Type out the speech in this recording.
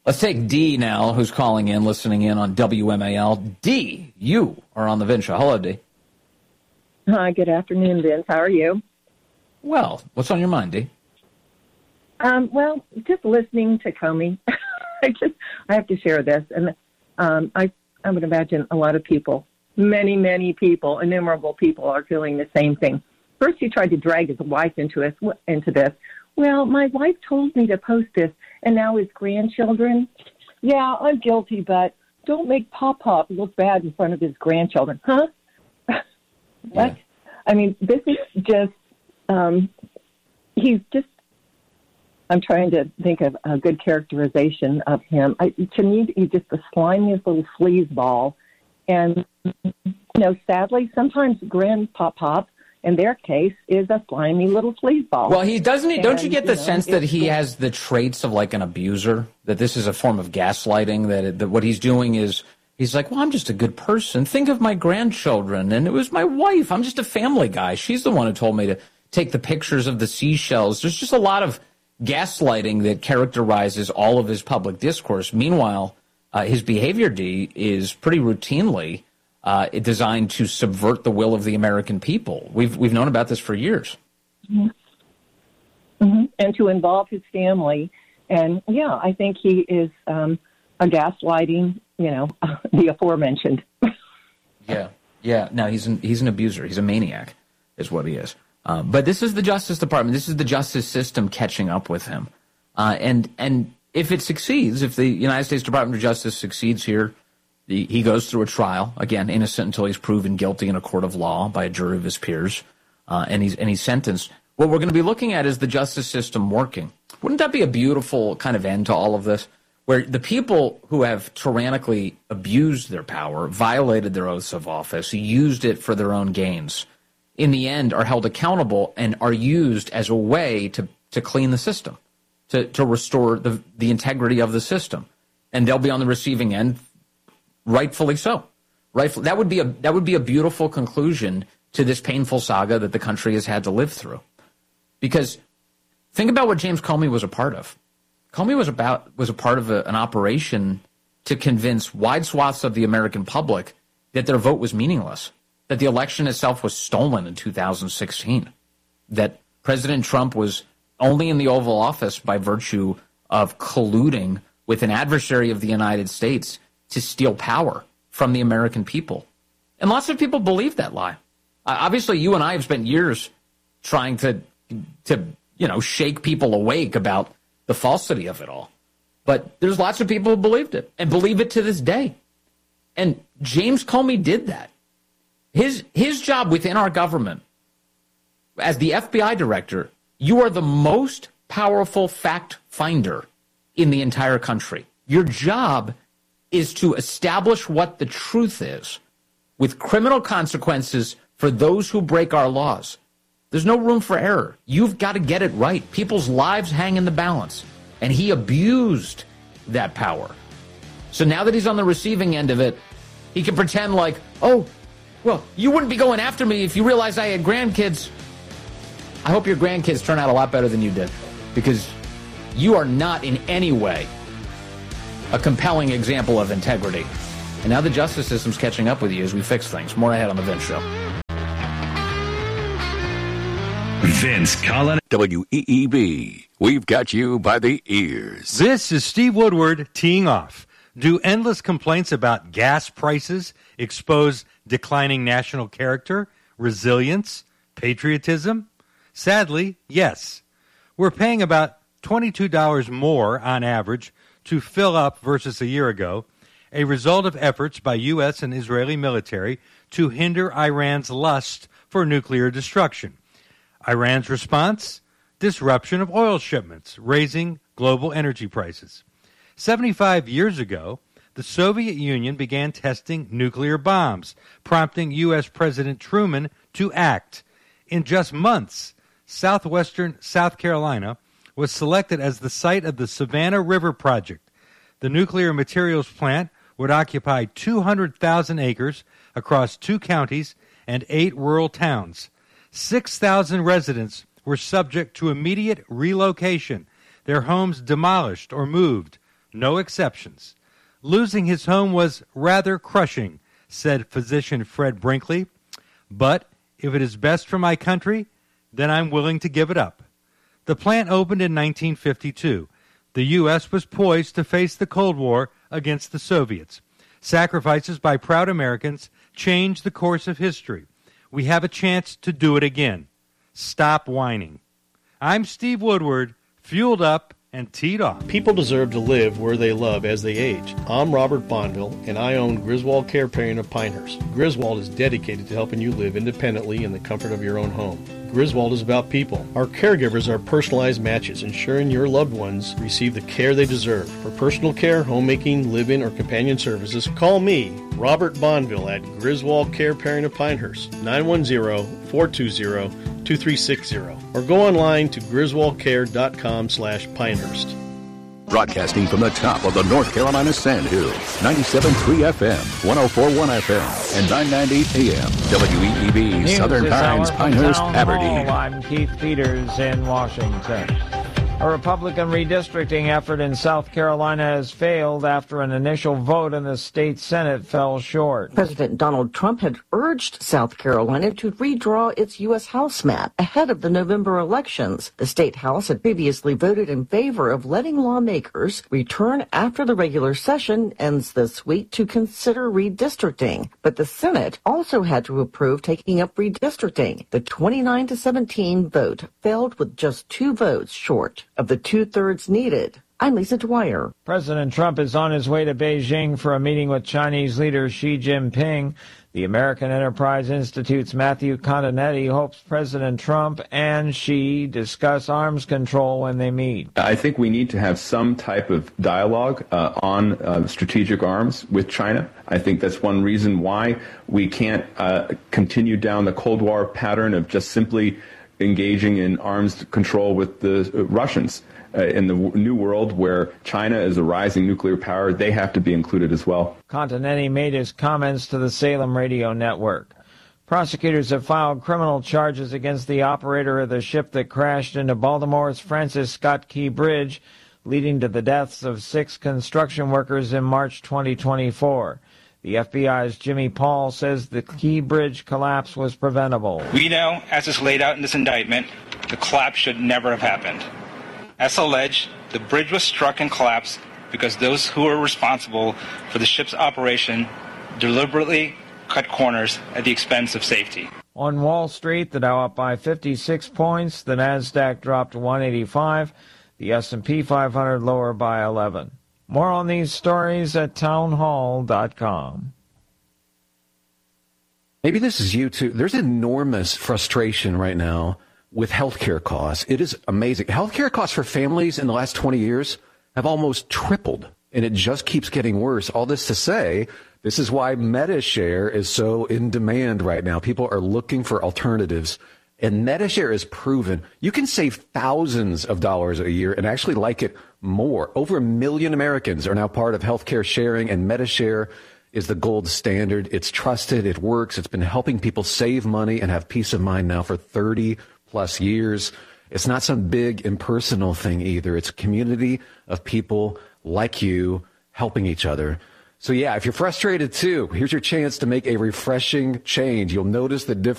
Let's take D now, who's calling in, listening in on WMAL. D, you are on the Vince Show. Hello, D. Hi, good afternoon, Vince. How are you? Well, what's on your mind, D? Well, just listening to Comey, I have to share this, and I would imagine a lot of people, many people, innumerable people, are feeling the same thing. First, he tried to drag his wife into this. Well, my wife told me to post this, and now his grandchildren. Yeah, I'm guilty, but don't make Pop look bad in front of his grandchildren, huh? What? Yeah. I mean, this is just. He's just. I'm trying to think of a good characterization of him. To me, he's just the slimiest little sleazeball. And, sadly, sometimes Grandpa, in their case, is a slimy little sleazeball. Well, don't you get the sense that he has the traits of like an abuser, that this is a form of gaslighting, that what he's doing is, he's like, well, I'm just a good person. Think of my grandchildren, and it was my wife. I'm just a family guy. She's the one who told me to take the pictures of the seashells. There's just a lot of gaslighting that characterizes all of his public discourse. Meanwhile, his behavior, D, is pretty routinely designed to subvert the will of the American people. We've known about this for years. Mm-hmm. Mm-hmm. And to involve his family. And, yeah, I think he is a gaslighting, the aforementioned. Yeah. No, he's an abuser. He's a maniac is what he is. But this is the Justice Department. This is the justice system catching up with him. And if it succeeds, if the United States Department of Justice succeeds here, he goes through a trial, again, innocent until he's proven guilty in a court of law by a jury of his peers, and he's sentenced. What we're going to be looking at is the justice system working. Wouldn't that be a beautiful kind of end to all of this, where the people who have tyrannically abused their power, violated their oaths of office, used it for their own gains, in the end are held accountable and are used as a way to clean the system, to restore the integrity of the system. And they'll be on the receiving end, rightfully so. That would be a beautiful conclusion to this painful saga that the country has had to live through. Because think about what James Comey was a part of. Comey was a part of an operation to convince wide swaths of the American public that their vote was meaningless, that the election itself was stolen in 2016, that President Trump was only in the Oval Office by virtue of colluding with an adversary of the United States to steal power from the American people. And lots of people believe that lie. Obviously, you and I have spent years trying to shake people awake about the falsity of it all. But there's lots of people who believed it and believe it to this day. And James Comey did that. His job within our government, as the FBI director, you are the most powerful fact finder in the entire country. Your job is to establish what the truth is with criminal consequences for those who break our laws. There's no room for error. You've got to get it right. People's lives hang in the balance. And he abused that power. So now that he's on the receiving end of it, he can pretend like, oh, well, you wouldn't be going after me if you realized I had grandkids. I hope your grandkids turn out a lot better than you did, because you are not in any way a compelling example of integrity. And now the justice system's catching up with you as we fix things. More ahead on The Vince Show. Vince Collin. WEEB. We've got you by the ears. This is Steve Woodward teeing off. Do endless complaints about gas prices expose declining national character, resilience, patriotism? Sadly, yes. We're paying about $22 more on average to fill up versus a year ago, a result of efforts by U.S. and Israeli military to hinder Iran's lust for nuclear destruction. Iran's response? Disruption of oil shipments, raising global energy prices. 75 years ago, the Soviet Union began testing nuclear bombs, prompting U.S. President Truman to act. In just months, southwestern South Carolina was selected as the site of the Savannah River Project. The nuclear materials plant would occupy 200,000 acres across 2 counties and 8 rural towns. 6,000 residents were subject to immediate relocation, their homes demolished or moved no exceptions. Losing his home was rather crushing, said physician Fred Brinkley. But if it is best for my country, then I'm willing to give it up. The plant opened in 1952. The U.S. was poised to face the Cold War against the Soviets. Sacrifices by proud Americans changed the course of history. We have a chance to do it again. Stop whining. I'm Steve Woodward, fueled up and teed off. People deserve to live where they love as they age. I'm Robert Bonneville, and I own Griswold Care Paring of Pinehurst. Griswold is dedicated to helping you live independently in the comfort of your own home. Griswold is about people. Our caregivers are personalized matches, ensuring your loved ones receive the care they deserve. For personal care, homemaking, live-in, or companion services, call me, Robert Bonneville, at Griswold Care Paring of Pinehurst, 910-420-2360, or go online to griswoldcare.com/Pinehurst. Broadcasting from the top of the North Carolina Sand Hills, 97.3 FM, 104.1 FM, and 990 AM, WEEB, News Southern this Pines, hour from Pinehurst, Town Aberdeen. Hall. I'm Keith Peters in Washington. A Republican redistricting effort in South Carolina has failed after an initial vote in the state Senate fell short. President Donald Trump had urged South Carolina to redraw its U.S. House map ahead of the November elections. The state House had previously voted in favor of letting lawmakers return after the regular session ends this week to consider redistricting. But the Senate also had to approve taking up redistricting. The 29-17 vote failed with just 2 votes short of the 2/3 needed. I'm Lisa Dwyer. President Trump is on his way to Beijing for a meeting with Chinese leader Xi Jinping. The American Enterprise Institute's Matthew Continetti hopes President Trump and Xi discuss arms control when they meet. I think we need to have some type of dialogue on strategic arms with China. I think that's one reason why we can't continue down the Cold War pattern of just simply engaging in arms control with the Russians. In the new world where China is a rising nuclear power, they have to be included as well. Continetti made his comments to the Salem radio network. Prosecutors have filed criminal charges against the operator of the ship that crashed into Baltimore's Francis Scott Key Bridge, leading to the deaths of 6 construction workers in March 2024. The FBI's Jimmy Paul says the Key Bridge collapse was preventable. We know, as is laid out in this indictment, the collapse should never have happened. As alleged, the bridge was struck and collapsed because those who were responsible for the ship's operation deliberately cut corners at the expense of safety. On Wall Street, the Dow up by 56 points, the Nasdaq dropped 185, the S&P 500 lower by 11. More on these stories at townhall.com. Maybe this is you too. There's enormous frustration right now with healthcare costs. It is amazing. Healthcare costs for families in the last 20 years have almost tripled, and it just keeps getting worse. All this to say, this is why MediShare is so in demand right now. People are looking for alternatives, and MediShare is proven. You can save thousands of dollars a year and actually like it more. Over 1 million Americans are now part of healthcare sharing, and MediShare is the gold standard. It's trusted. It works. It's been helping people save money and have peace of mind now for 30+ years. It's not some big impersonal thing either. It's a community of people like you helping each other. So yeah, if you're frustrated too, here's your chance to make a refreshing change. You'll notice the difference.